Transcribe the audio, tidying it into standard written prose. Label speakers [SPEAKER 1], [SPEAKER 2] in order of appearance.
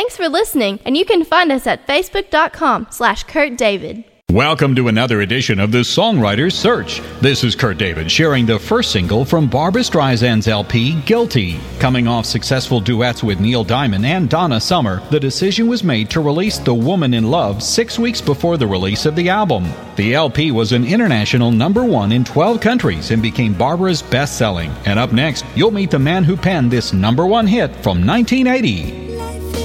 [SPEAKER 1] Thanks for listening, and you can find us at facebook.com/Kurt David.
[SPEAKER 2] Welcome to another edition of the Songwriter's Search. This is Kurt David sharing the first single from Barbra Streisand's LP, Guilty. Coming off successful duets with Neil Diamond and Donna Summer, the decision was made to release The Woman in Love 6 weeks before the release of the album. The LP was an international #1 in 12 countries and became Barbara's best-selling. And up next, you'll meet the man who penned this #1 hit from 1980.